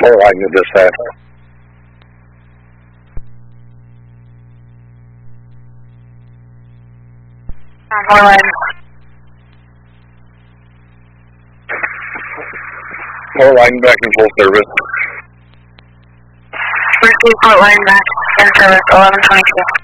Full line to dispatch. Full line. Full line back in full service. Receive Fort Line back in service 1122.